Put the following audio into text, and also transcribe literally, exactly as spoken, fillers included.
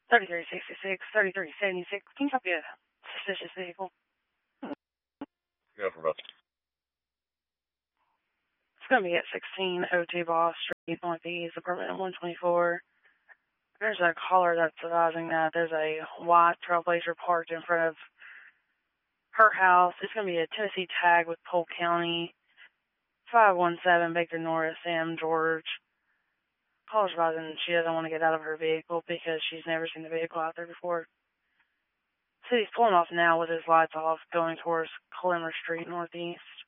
thirty-three sixty-six, thirty-three seventy-six. Can you copy a suspicious vehicle? Yeah, for about. It's going to be at sixteen oh two Boss Street, Northeast, apartment one twenty-four. There's a caller that's advising that there's a white Trailblazer parked in front of her house. It's going to be a Tennessee tag with Polk County, five one seven Baker Norris, Sam George. Caller's advising she doesn't want to get out of her vehicle because she's never seen the vehicle out there before. So he's pulling off now with his lights off, going towards Clemmer Street, Northeast.